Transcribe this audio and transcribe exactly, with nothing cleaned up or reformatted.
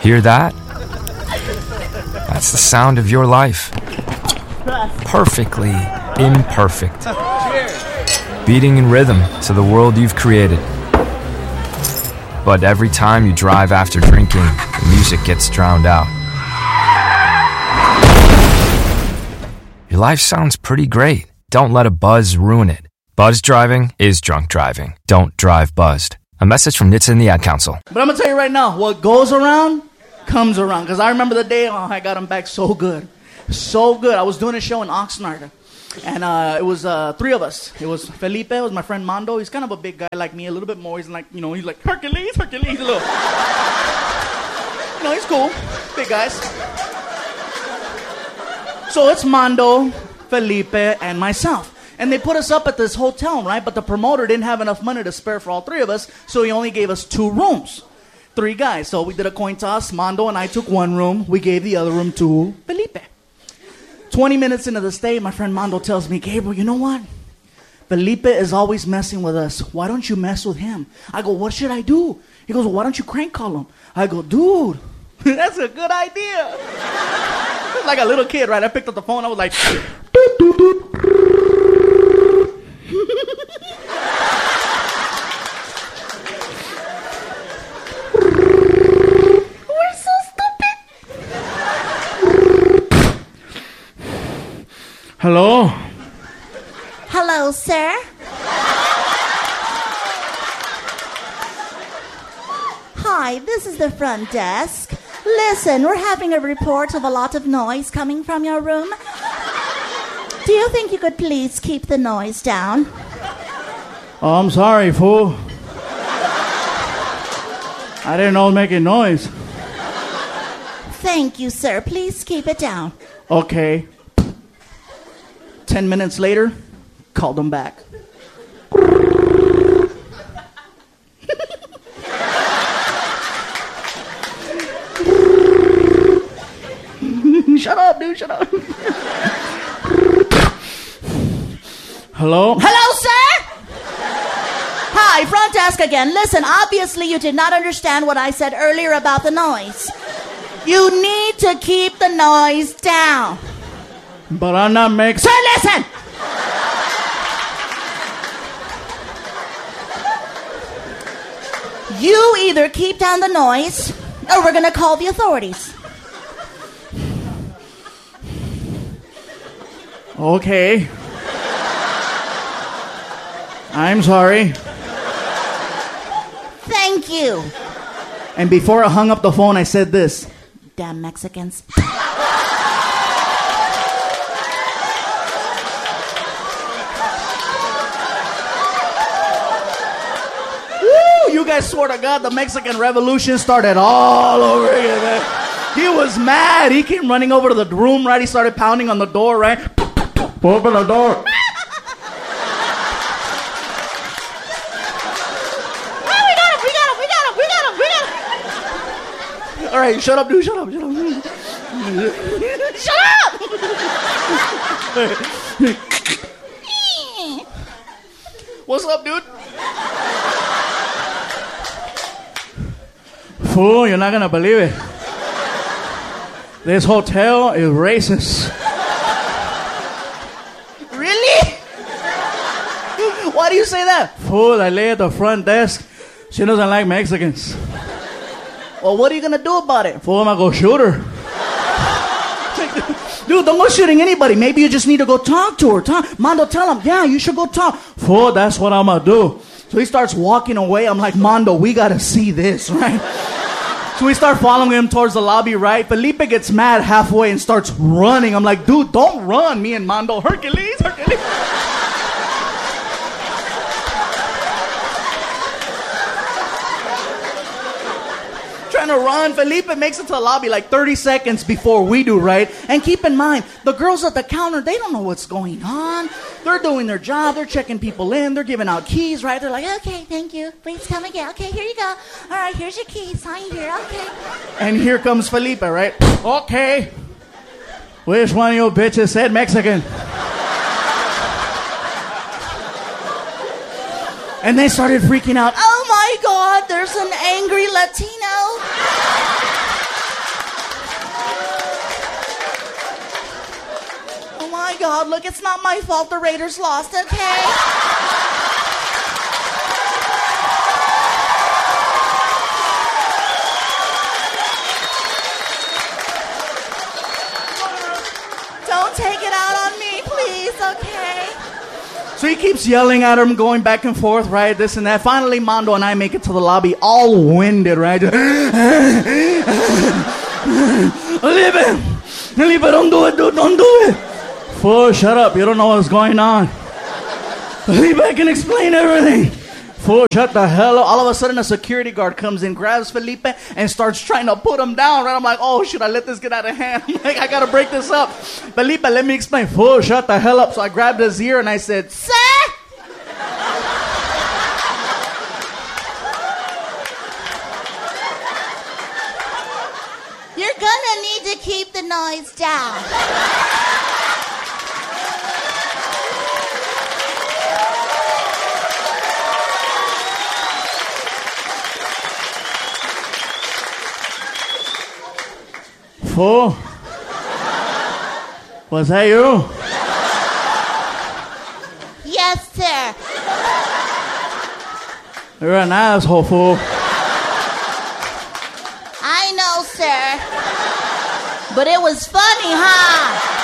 Hear that? That's the sound of your life. Perfectly imperfect. Beating in rhythm to the world you've created. But every time you drive after drinking, the music gets drowned out. Your life sounds pretty great. Don't let a buzz ruin it. Buzz driving is drunk driving. Don't drive buzzed. A message from N H T S A and the Ad Council. But I'm going to tell you right now, what goes around, comes around. Because I remember the day, oh, I got him back so good. So good. I was doing a show in Oxnard. And uh, it was uh, three of us. It was Felipe, it was my friend Mondo. He's kind of a big guy like me, a little bit more. He's like, you know, he's like, Hercules, Hercules, a little. You know, he's cool. Big guys. So it's Mondo, Felipe, and myself. And they put us up at this hotel, right? But the promoter didn't have enough money to spare for all three of us, so he only gave us two rooms. Three guys. So we did a coin toss. Mondo and I took one room. We gave the other room to Felipe. twenty minutes into the stay, my friend Mondo tells me, Gabriel, you know what? Felipe is always messing with us. Why don't you mess with him? I go, what should I do? He goes, well, why don't you crank call him? I go, dude, that's a good idea. Like a little kid, right? I picked up the phone. I was like, doot, doot, doot. We're so stupid. Hello? Hello, sir. Hi, this is the front desk. Listen, we're having a report of a lot of noise coming from your room. Do you think you could please keep the noise down? Oh, I'm sorry, fool. I didn't know it was making noise. Thank you, sir. Please keep it down. Okay. Ten minutes later, called him back. Shut up, dude, shut up. Hello? Hello, sir? Hi, front desk again. Listen, obviously you did not understand what I said earlier about the noise. You need to keep the noise down. But I'm not making... Sir, listen! You either keep down the noise, or we're going to call the authorities. Okay. I'm sorry. Thank you. And before I hung up the phone, I said this. Damn Mexicans. Woo! You guys swear to God, the Mexican Revolution started all over again, man. He was mad. He came running over to the room, right? He started pounding on the door, right? Open the door. All right, shut up, dude. Shut up. Shut up. Shut up! What's up, dude? Fool, you're not gonna believe it. This hotel is racist. Really? Why do you say that? Fool, I lay at the front desk. She doesn't like Mexicans. Well, what are you going to do about it? Fool, I'm going to go shoot her. Dude, don't go shooting anybody. Maybe you just need to go talk to her. Talk. Mondo, tell him, yeah, you should go talk. Fool, that's what I'm going to do. So he starts walking away. I'm like, Mondo, we got to see this, right? So we start following him towards the lobby, right? Felipe gets mad halfway and starts running. I'm like, dude, don't run. Me and Mondo, Hercules, Hercules. Trying to run. Felipe makes it to the lobby like thirty seconds before we do, right? And keep in mind, the girls at the counter, they don't know what's going on. They're doing their job. They're checking people in. They're giving out keys, right? They're like, okay, thank you. Please come again. Okay, here you go. All right, here's your keys. Sign here. Okay. And here comes Felipe, right? Okay. Which one of you bitches said Mexican? And they started freaking out. Oh my God, there's an angry Latino. my God, look, it's not my fault the Raiders lost, okay? Don't take it out on me, please, okay? So he keeps yelling at him, going back and forth, right? This and that. Finally, Mondo and I make it to the lobby, all winded, right? Felipe! Felipe, don't do it, dude, don't do it! Fool, shut up, you don't know what's going on. Felipe, I can explain everything. Fool, shut the hell up. All of a sudden, a security guard comes in, grabs Felipe, and starts trying to put him down, right? I'm like, oh, should I let this get out of hand? I'm like, I gotta break this up. Felipe, let me explain. Fool, shut the hell up. So I grabbed his ear and I said, Sir? You're gonna need to keep the noise down. Fool? Was that you? Yes, sir. You're an asshole, fool. I know, sir. But it was funny, huh?